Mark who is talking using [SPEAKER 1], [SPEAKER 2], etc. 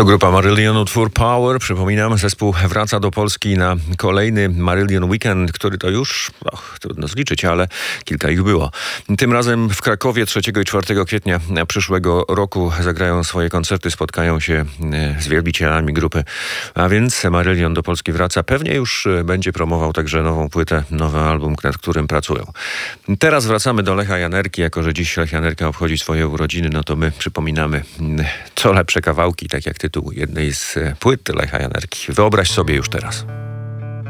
[SPEAKER 1] To grupa Marillion, utwór Power. Przypominam, zespół wraca do Polski na kolejny Marillion Weekend, który to już, trudno zliczyć, ale kilka ich było. Tym razem w Krakowie 3 i 4 kwietnia przyszłego roku zagrają swoje koncerty, spotkają się z wielbicielami grupy. A więc Marillion do Polski wraca. Pewnie już będzie promował także nową płytę, nowy album, nad którym pracują. Teraz wracamy do Lecha Janerki. Jako że dziś Lech Janerka obchodzi swoje urodziny, no to my przypominamy co lepsze kawałki, tak jak tytuł jednej z płyt Lecha Janerki. Wyobraź sobie już teraz.